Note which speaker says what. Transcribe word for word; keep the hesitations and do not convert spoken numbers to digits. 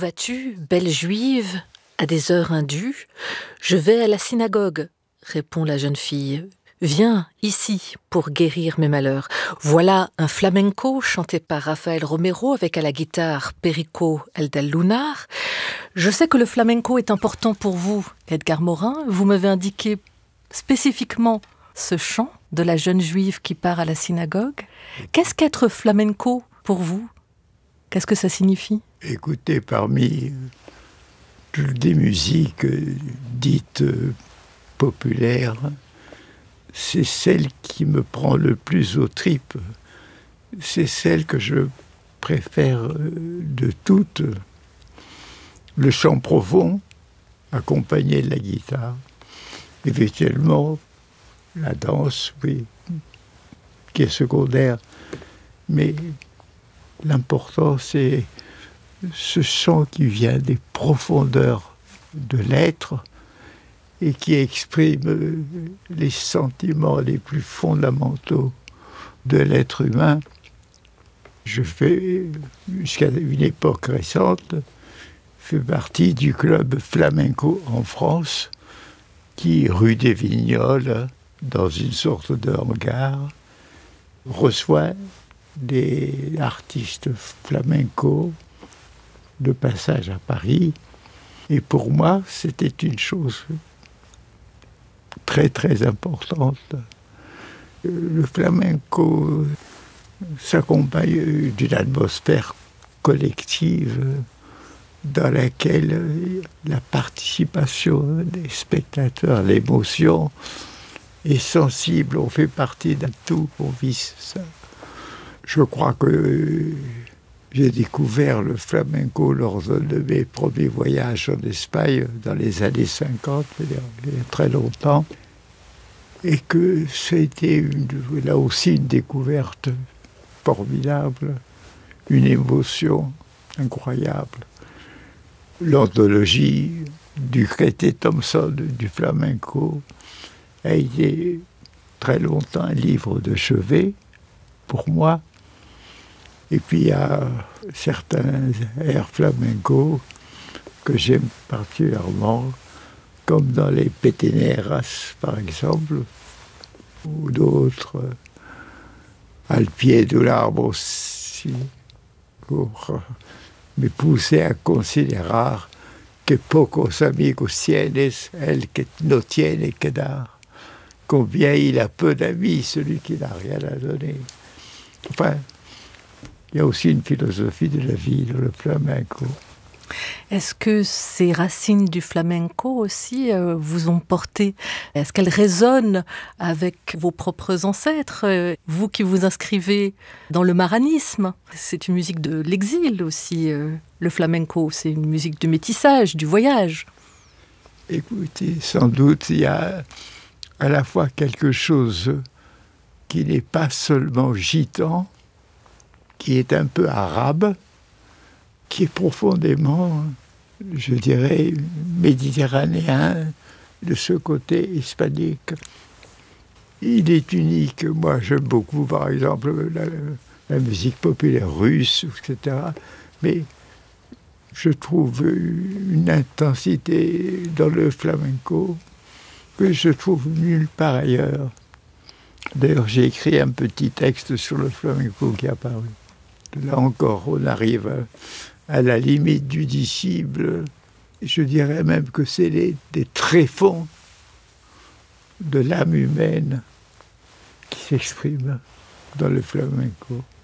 Speaker 1: vas-tu, belle juive, à des heures indues ? Je vais à la synagogue, répond la jeune fille. Viens ici pour guérir mes malheurs. Voilà un flamenco chanté par Rafael Romero avec à la guitare Perico Eldal-Lunar. Je sais que le flamenco est important pour vous, Edgar Morin. Vous m'avez indiqué spécifiquement ce chant de la jeune juive qui part à la synagogue. Qu'est-ce qu'être flamenco pour vous ? Qu'est-ce que ça signifie ?
Speaker 2: Écoutez, parmi toutes les musiques dites populaires, c'est celle qui me prend le plus aux tripes. C'est celle que je préfère de toutes. Le chant profond, accompagné de la guitare. Éventuellement, la danse, oui, qui est secondaire. Mais l'important, c'est ce chant qui vient des profondeurs de l'être et qui exprime les sentiments les plus fondamentaux de l'être humain. Je fais, jusqu'à une époque récente, fais partie du club flamenco en France, qui, rue des Vignoles, dans une sorte de hangar, reçoit des artistes flamenco de passage à Paris. Et pour moi, c'était une chose très très importante. Le flamenco s'accompagne d'une atmosphère collective dans laquelle la participation des spectateurs, l'émotion est sensible, on fait partie d'un tout, on vit ça. Je crois que j'ai découvert le flamenco lors de mes premiers voyages en Espagne dans les années cinquante, il y a très longtemps, et que c'était une, là aussi une découverte formidable, une émotion incroyable. L'anthologie du Crété Thompson du flamenco a été très longtemps un livre de chevet pour moi. Et puis il y a certains airs flamenco que j'aime particulièrement, comme dans les Peteneras par exemple, ou d'autres, Al pied de l'arbre aussi, pour me pousser à considérer que pocos amigos tienes, el que no tiene que dar. Combien il a peu d'amis, celui qui n'a rien à donner. Enfin, il y a aussi une philosophie de la vie dans le flamenco.
Speaker 1: Est-ce que ces racines du flamenco aussi euh, vous ont porté ? Est-ce qu'elles résonnent avec vos propres ancêtres ? euh, Vous qui vous inscrivez dans le maranisme, c'est une musique de l'exil aussi, euh, le flamenco, c'est une musique du métissage, du voyage.
Speaker 2: Écoutez, sans doute, il y a à la fois quelque chose qui n'est pas seulement gitan, qui est un peu arabe, qui est profondément, je dirais, méditerranéen, de ce côté hispanique. Il est unique. Moi, j'aime beaucoup, par exemple, la, la musique populaire russe, et cetera. Mais je trouve une intensité dans le flamenco que je trouve nulle part ailleurs. D'ailleurs, j'ai écrit un petit texte sur le flamenco qui est apparu. Là encore, on arrive à, à la limite du disciple. Je dirais même que c'est les, des tréfonds de l'âme humaine qui s'expriment dans le flamenco.